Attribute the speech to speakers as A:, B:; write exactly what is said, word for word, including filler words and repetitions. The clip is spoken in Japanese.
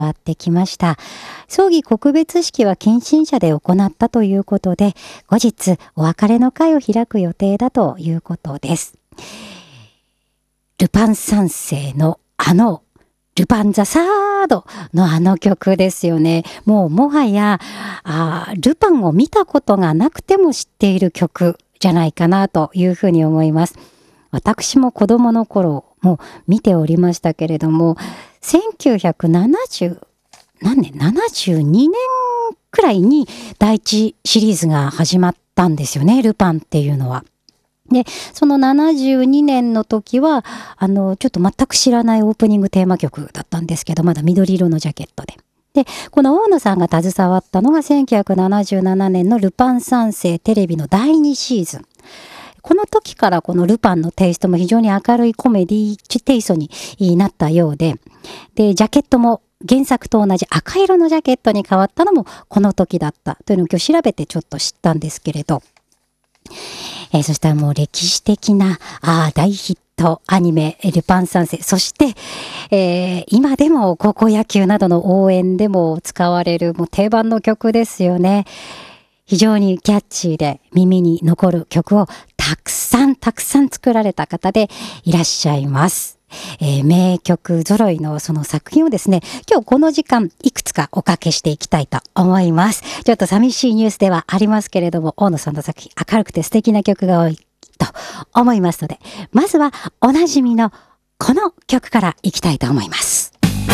A: わってきました。葬儀告別式は近親者で行ったということで、後日お別れの会を開く予定だということです。ルパン三世のあのルパンザサードのあの曲ですよね。もうもはやあルパンを見たことがなくても知っている曲じゃないかなというふうに思います。私も子供の頃も見ておりましたけれども、せんきゅうひゃくななじゅう何年ななじゅうにねんくらいに第一シリーズが始まったんですよね、ルパンっていうのは。で、そのななじゅうにねんの時はあのちょっと全く知らないオープニングテーマ曲だったんですけど、まだ緑色のジャケットで。で、この大野さんが携わったのがせんきゅうひゃくななじゅうななねんのルパン三世テレビのだいにシーズン。この時からこのルパンのテイストも非常に明るいコメディテイストになったようで、で、ジャケットも原作と同じ赤色のジャケットに変わったのもこの時だったというのを今日調べてちょっと知ったんですけれど、えー、そしたらもう歴史的なあ大ヒットアニメルパン三世、そして、えー、今でも高校野球などの応援でも使われるもう定番の曲ですよね。非常にキャッチーで耳に残る曲をたくさんたくさん作られた方でいらっしゃいます。えー、名曲揃いのその作品をですね、今日この時間いくつかおかけしていきたいと思います。ちょっと寂しいニュースではありますけれども、大野さんの作品明るくて素敵な曲が多いと思いますので、まずはおなじみのこの曲からいきたいと思います。